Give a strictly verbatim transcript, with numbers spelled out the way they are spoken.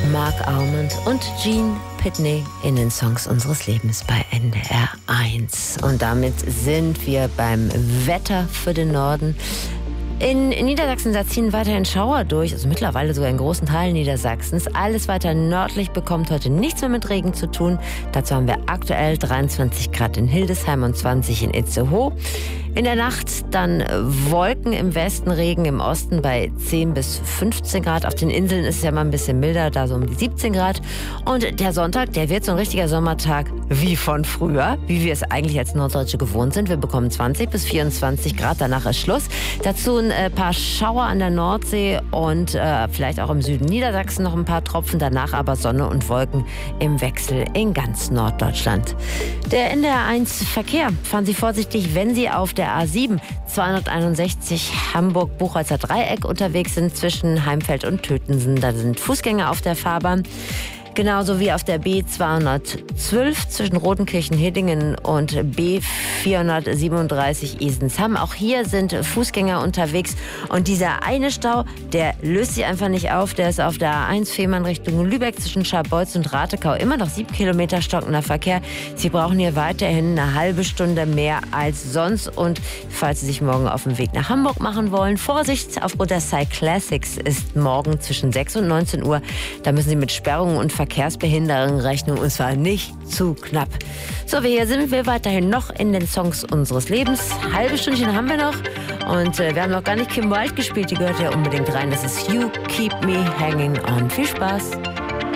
Mark Almond und Gene Pitney in den Songs unseres Lebens bei N D R eins. Und damit sind wir beim Wetter für den Norden. In Niedersachsen da ziehen weiterhin Schauer durch, also mittlerweile sogar in großen Teilen Niedersachsens. Alles weiter nördlich bekommt heute nichts mehr mit Regen zu tun. Dazu haben wir aktuell dreiundzwanzig Grad in Hildesheim und zwanzig in Itzehoe. In der Nacht dann Wolken im Westen, Regen im Osten bei zehn bis fünfzehn Grad. Auf den Inseln ist es ja mal ein bisschen milder, da so um die siebzehn Grad. Und der Sonntag, der wird so ein richtiger Sommertag wie von früher, wie wir es eigentlich als Norddeutsche gewohnt sind. Wir bekommen zwanzig bis vierundzwanzig Grad, danach ist Schluss. Dazu ein äh, paar Schauer an der Nordsee und äh, vielleicht auch im Süden Niedersachsen noch ein paar Tropfen. Danach aber Sonne und Wolken im Wechsel in ganz Norddeutschland. Der N D R eins Verkehr. Fahren Sie vorsichtig, wenn Sie auf der A sieben zweihunderteinundsechzig Hamburg-Buchholzer Dreieck unterwegs sind zwischen Heimfeld und Tötensen. Da sind Fußgänger auf der Fahrbahn. Genauso wie auf der B zweihundertzwölf zwischen Rodenkirchen-Hedingen und B vierhundertsiebenunddreißig Isensham. Auch hier sind Fußgänger unterwegs. Und dieser eine Stau, der löst sich einfach nicht auf. Der ist auf der A eins Fehmarn Richtung Lübeck zwischen Scharbeutz und Ratekau. Immer noch sieben Kilometer stockender Verkehr. Sie brauchen hier weiterhin eine halbe Stunde mehr als sonst. Und falls Sie sich morgen auf den Weg nach Hamburg machen wollen, Vorsicht, aufgrund der Cyclassics ist morgen zwischen sechs und neunzehn Uhr. Da müssen Sie mit Sperrungen und Verkehrsbehinderungen rechnen, und zwar nicht zu knapp. So, wir hier sind wir weiterhin noch in den Songs unseres Lebens. Halbe Stündchen haben wir noch und äh, wir haben noch gar nicht Kim Wilde gespielt, die gehört ja unbedingt rein. Das ist You Keep Me Hanging On. Viel Spaß!